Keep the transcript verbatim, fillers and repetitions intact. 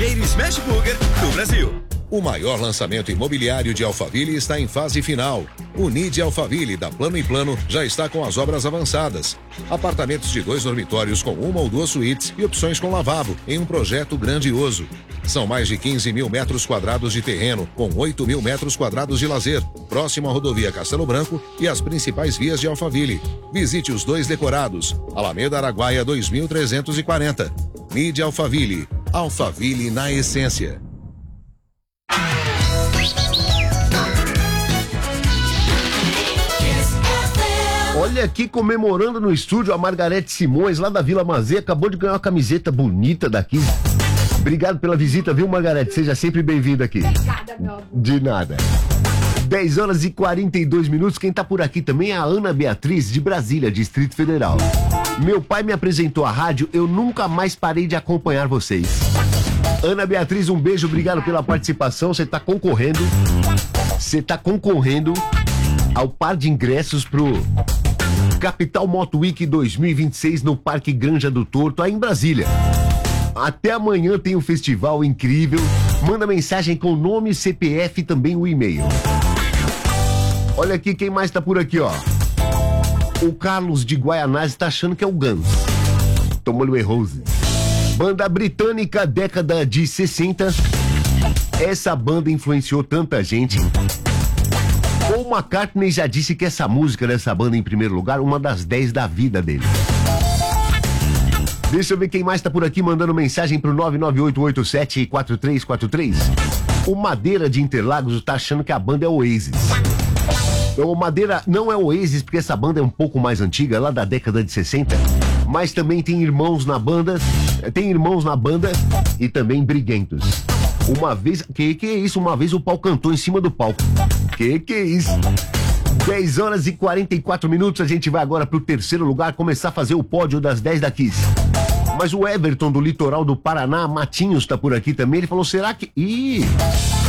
primeiro Smash Burger do Brasil. O maior lançamento imobiliário de Alphaville está em fase final. O N I D Alphaville da Plano e Plano já está com as obras avançadas. Apartamentos de dois dormitórios com uma ou duas suítes e opções com lavabo em um projeto grandioso. São mais de quinze mil metros quadrados de terreno, com oito mil metros quadrados de lazer, próximo à rodovia Castelo Branco e as principais vias de Alphaville. Visite os dois decorados. Alameda Araguaia dois mil trezentos e quarenta. N I D Alphaville. Alphaville na essência. Olha aqui, comemorando no estúdio, a Margarete Simões, lá da Vila Mazê, acabou de ganhar uma camiseta bonita daqui. Obrigado pela visita, viu, Margarete? Seja sempre bem-vinda aqui. Obrigada, meu amor. De nada. dez horas e quarenta e dois minutos. Quem tá por aqui também é a Ana Beatriz, de Brasília, Distrito Federal. Meu pai me apresentou à rádio, eu nunca mais parei de acompanhar vocês. Ana Beatriz, um beijo, obrigado pela participação. Você tá concorrendo, você tá concorrendo ao par de ingressos pro Capital Moto Week dois mil e vinte e seis no Parque Granja do Torto, aí em Brasília. Até amanhã tem um festival incrível. Manda mensagem com nome, C P F e também o e-mail. Olha aqui quem mais tá por aqui, ó. O Carlos de Guaianazes tá achando que é o Guns. Tomou-lhe o errose. Banda britânica, década de sessenta. Essa banda influenciou tanta gente. Paul McCartney já disse que essa música dessa banda, em primeiro lugar, uma das dez da vida dele. Deixa eu ver quem mais tá por aqui mandando mensagem pro nove nove oito oito sete quatro três quatro três. O Madeira de Interlagos tá achando que a banda é Oasis. O Madeira não é Oasis, porque essa banda é um pouco mais antiga, lá da década de sessenta. Mas também tem irmãos na banda, tem irmãos na banda e também briguentos. Uma vez, que que é isso? Uma vez o pau cantou em cima do palco. Que que é isso? dez horas e quarenta e quatro minutos, a gente vai agora pro terceiro lugar, começar a fazer o pódio das dez da Kiss. Mas o Everton do litoral do Paraná, Matinhos, tá por aqui também, ele falou, será que... Ih...